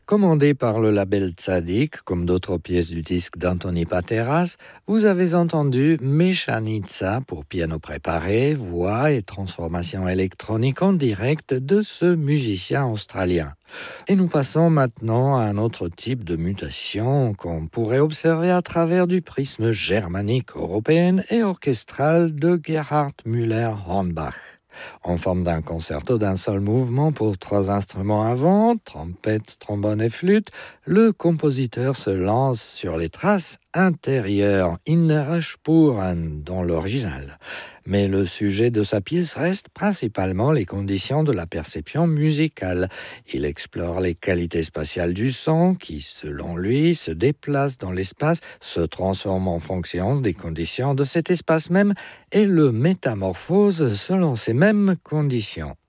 Commandé par le label Tzadik, comme d'autres pièces du disque d'Anthony Pateras, vous avez entendu Meshanitsa pour piano préparé, voix et transformation électronique en direct de ce musicien australien. Et nous passons maintenant à un autre type de mutation qu'on pourrait observer à travers du prisme germanique, européen et orchestral de Gerhard Müller-Hornbach. En forme d'un concerto d'un seul mouvement pour 3 instruments à vent, trompette, trombone et flûte, le compositeur se lance sur les traces intérieures, Innere Spuren, dans l'original. Mais le sujet de sa pièce reste principalement les conditions de la perception musicale. Il explore les qualités spatiales du son qui, selon lui, se déplace dans l'espace, se transforme en fonction des conditions de cet espace même et le métamorphose selon ces mêmes conditions.